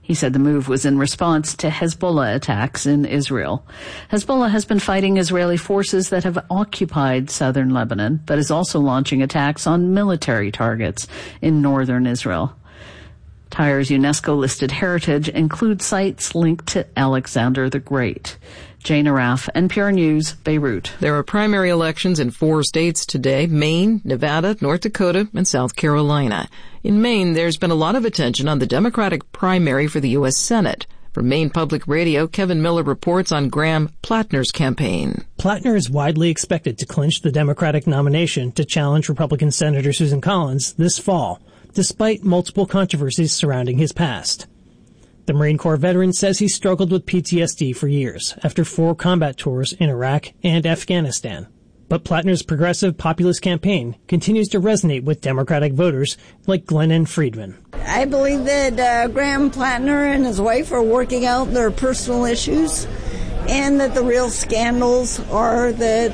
He said the move was in response to Hezbollah attacks in Israel. Hezbollah has been fighting Israeli forces that have occupied southern Lebanon, but is also launching attacks on military targets in northern Israel. Tyre's UNESCO-listed heritage includes sites linked to Alexander the Great. Jane Araf, NPR News, Beirut. There are primary elections in 4 states today: Maine, Nevada, North Dakota, and South Carolina. In Maine, there's been a lot of attention on the Democratic primary for the U.S. Senate. From Maine Public Radio, Kevin Miller reports on Graham Plattner's campaign. Plattner is widely expected to clinch the Democratic nomination to challenge Republican Senator Susan Collins this fall, despite multiple controversies surrounding his past. The Marine Corps veteran says he struggled with PTSD for years after 4 combat tours in Iraq and Afghanistan. But Plattner's progressive populist campaign continues to resonate with Democratic voters like Glennon Friedman. I believe that Graham Plattner and his wife are working out their personal issues, and that the real scandals are that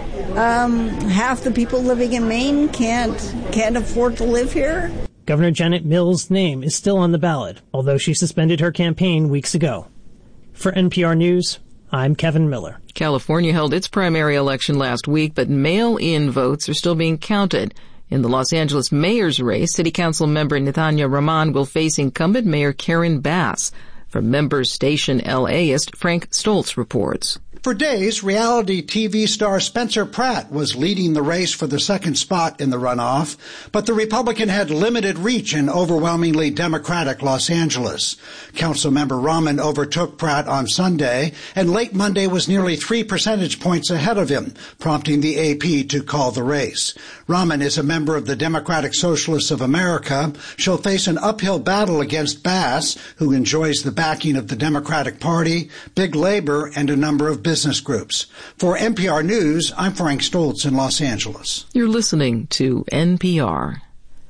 half the people living in Maine can't afford to live here. Governor Janet Mills' name is still on the ballot, although she suspended her campaign weeks ago. For NPR News, I'm Kevin Miller. California held its primary election last week, but mail-in votes are still being counted. In the Los Angeles mayor's race, City Council member Nathania Rahman will face incumbent Mayor Karen Bass. From member station LAist, Frank Stoltz reports. For days, reality TV star Spencer Pratt was leading the race for the second spot in the runoff, but the Republican had limited reach in overwhelmingly Democratic Los Angeles. Councilmember Rahman overtook Pratt on Sunday, and late Monday was nearly 3 percentage points ahead of him, prompting the AP to call the race. Rahman is a member of the Democratic Socialists of America. She'll face an uphill battle against Bass, who enjoys the backing of the Democratic Party, Big Labor, and a number of business groups. For NPR News, I'm Frank Stoltz in Los Angeles. You're listening to NPR.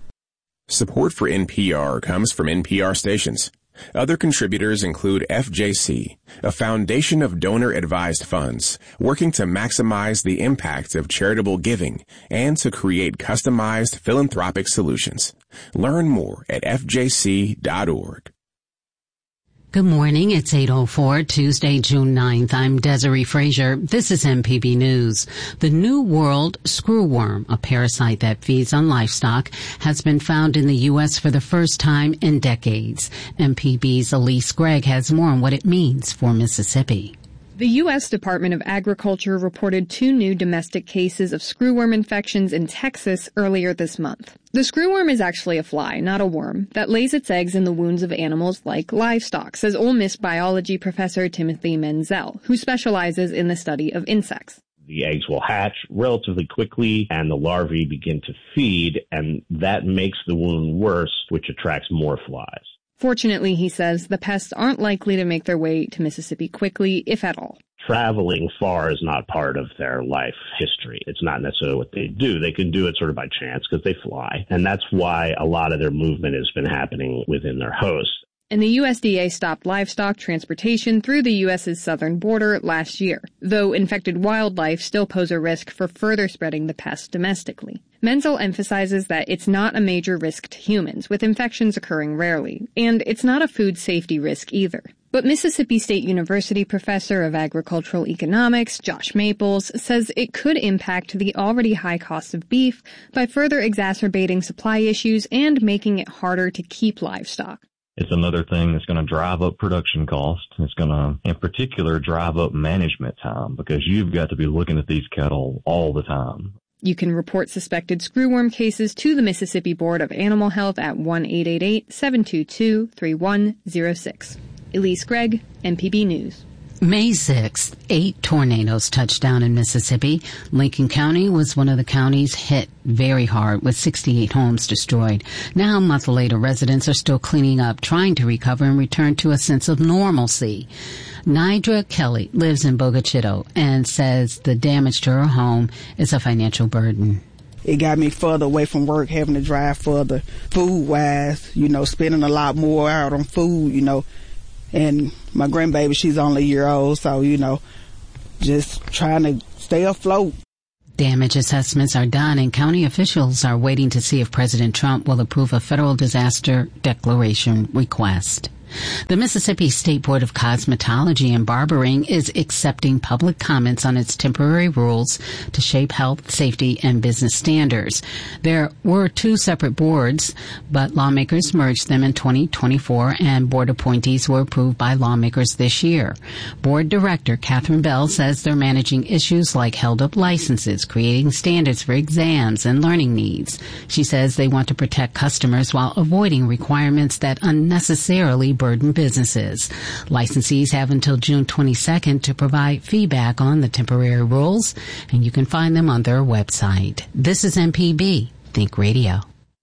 Support for NPR comes from NPR stations. Other contributors include FJC, a foundation of donor-advised funds working to maximize the impact of charitable giving and to create customized philanthropic solutions. Learn more at fjc.org. Good morning. It's 8:04, Tuesday, June 9th. I'm Desiree Frazier. This is MPB News. The New World screwworm, a parasite that feeds on livestock, has been found in the U.S. for the first time in decades. MPB's Elise Gregg has more on what it means for Mississippi. The U.S. Department of Agriculture reported 2 new domestic cases of screwworm infections in Texas earlier this month. The screwworm is actually a fly, not a worm, that lays its eggs in the wounds of animals like livestock, says Ole Miss biology professor Timothy Menzel, who specializes in the study of insects. The eggs will hatch relatively quickly, and the larvae begin to feed, and that makes the wound worse, which attracts more flies. Fortunately, he says, the pests aren't likely to make their way to Mississippi quickly, if at all. Traveling far is not part of their life history. It's not necessarily what they do. They can do it sort of by chance because they fly. And that's why a lot of their movement has been happening within their host. And the USDA stopped livestock transportation through the U.S.'s southern border last year, though infected wildlife still pose a risk for further spreading the pest domestically. Menzel emphasizes that it's not a major risk to humans, with infections occurring rarely, and it's not a food safety risk either. But Mississippi State University professor of agricultural economics, Josh Maples, says it could impact the already high cost of beef by further exacerbating supply issues and making it harder to keep livestock. It's another thing that's going to drive up production costs. It's going to, in particular, drive up management time because you've got to be looking at these cattle all the time. You can report suspected screwworm cases to the Mississippi Board of Animal Health at 1-888-722-3106. Elise Gregg, MPB News. May 6th, 8 tornadoes touched down in Mississippi. Lincoln County was one of the counties hit very hard with 68 homes destroyed. Now, a month later, residents are still cleaning up, trying to recover and return to a sense of normalcy. Nidra Kelly lives in Bogachito and says the damage to her home is a financial burden. It got me further away from work, having to drive further, food-wise, spending a lot more out on food, And my grandbaby, she's only a year old, so, just trying to stay afloat. Damage assessments are done, and county officials are waiting to see if President Trump will approve a federal disaster declaration request. The Mississippi State Board of Cosmetology and Barbering is accepting public comments on its temporary rules to shape health, safety, and business standards. There were two separate boards, but lawmakers merged them in 2024, and board appointees were approved by lawmakers this year. Board Director Catherine Bell says they're managing issues like held-up licenses, creating standards for exams, and learning needs. She says they want to protect customers while avoiding requirements that unnecessarily burden businesses. Licensees have until June 22nd to provide feedback on the temporary rules, and you can find them on their website. This is MPB Think Radio.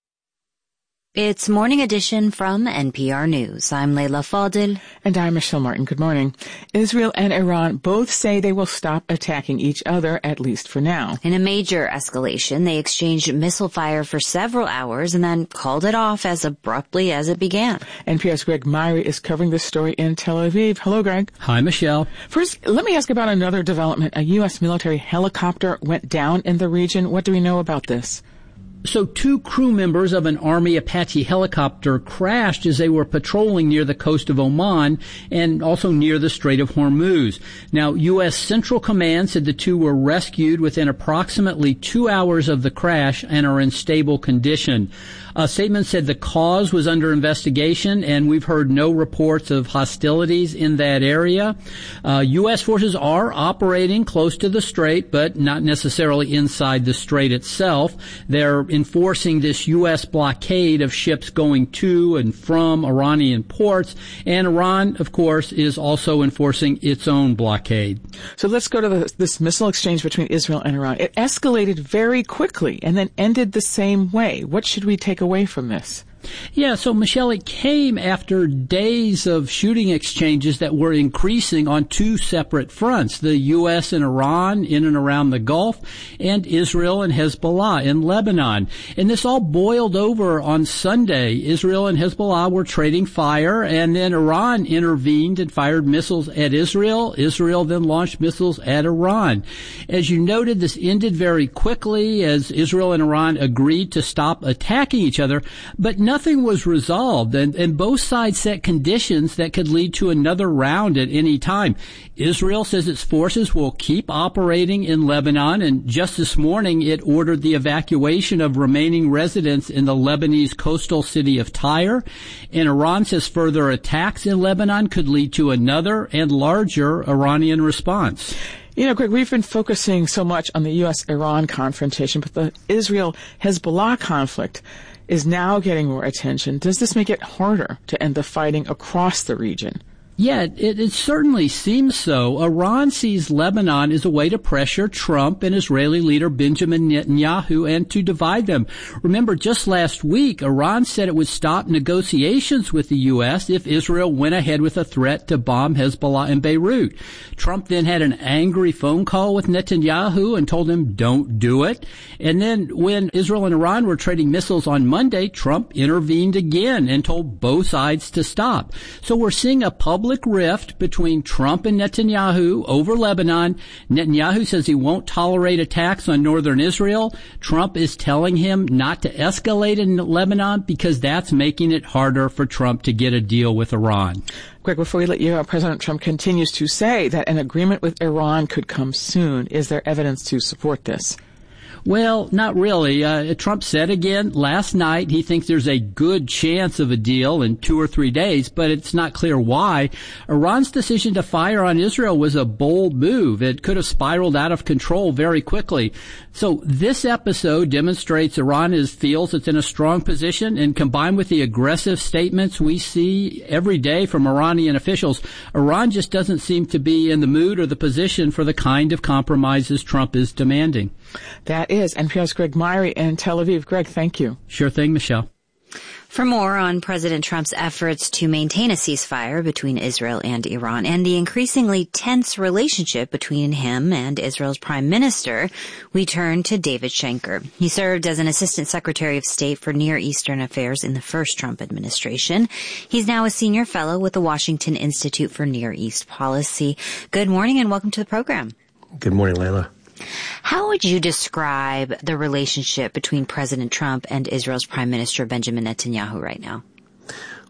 It's Morning Edition from NPR News. I'm Leila Fadil. And I'm Michelle Martin. Good morning. Israel and Iran both say they will stop attacking each other, at least for now. In a major escalation, they exchanged missile fire for several hours and then called it off as abruptly as it began. NPR's Greg Myrie is covering this story in Tel Aviv. Hello, Greg. Hi, Michelle. First, let me ask about another development. A U.S. military helicopter went down in the region. What do we know about this? So 2 crew members of an Army Apache helicopter crashed as they were patrolling near the coast of Oman and also near the Strait of Hormuz. Now, U.S. Central Command said the 2 were rescued within approximately 2 hours of the crash and are in stable condition. A statement said the cause was under investigation, and we've heard no reports of hostilities in that area. U.S. forces are operating close to the strait, but not necessarily inside the strait itself. They're enforcing this U.S. blockade of ships going to and from Iranian ports, and Iran, of course, is also enforcing its own blockade. So let's go to this missile exchange between Israel and Iran. It escalated very quickly and then ended the same way. What should we take away from this? Yeah, so Michelle, it came after days of shooting exchanges that were increasing on 2 separate fronts, the U.S. and Iran in and around the Gulf, and Israel and Hezbollah in Lebanon. And this all boiled over on Sunday. Israel and Hezbollah were trading fire, and then Iran intervened and fired missiles at Israel. Israel then launched missiles at Iran. As you noted, this ended very quickly as Israel and Iran agreed to stop attacking each other, but nothing was resolved, and both sides set conditions that could lead to another round at any time. Israel says its forces will keep operating in Lebanon, and just this morning it ordered the evacuation of remaining residents in the Lebanese coastal city of Tyre. And Iran says further attacks in Lebanon could lead to another and larger Iranian response. You know, Greg, we've been focusing so much on the U.S.-Iran confrontation, but the Israel-Hezbollah conflict is now getting more attention. Does this make it harder to end the fighting across the region? Yeah, it certainly seems so. Iran sees Lebanon as a way to pressure Trump and Israeli leader Benjamin Netanyahu and to divide them. Remember, just last week, Iran said it would stop negotiations with the U.S. if Israel went ahead with a threat to bomb Hezbollah in Beirut. Trump then had an angry phone call with Netanyahu and told him, don't do it. And then when Israel and Iran were trading missiles on Monday, Trump intervened again and told both sides to stop. So we're seeing a public rift between Trump and Netanyahu over Lebanon. Netanyahu says he won't tolerate attacks on northern Israel. Trump is telling him not to escalate in Lebanon because that's making it harder for Trump to get a deal with Iran. Greg, before we let you go, President Trump continues to say that an agreement with Iran could come soon. Is there evidence to support this? Well, not really. Trump said again last night he thinks there's a good chance of a deal in 2 or 3 days, but it's not clear why. Iran's decision to fire on Israel was a bold move. It could have spiraled out of control very quickly. So this episode demonstrates Iran feels it's in a strong position, and combined with the aggressive statements we see every day from Iranian officials, Iran just doesn't seem to be in the mood or the position for the kind of compromises Trump is demanding. That is NPR's Greg Myrie in Tel Aviv. Greg, thank you. Sure thing, Michelle. For more on President Trump's efforts to maintain a ceasefire between Israel and Iran and the increasingly tense relationship between him and Israel's prime minister, we turn to David Schenker. He served as an assistant secretary of state for Near Eastern Affairs in the first Trump administration. He's now a senior fellow with the Washington Institute for Near East Policy. Good morning and welcome to the program. Good morning, Layla. How would you describe the relationship between President Trump and Israel's Prime Minister Benjamin Netanyahu right now?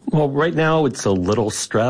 Well, right now it's a little stressed.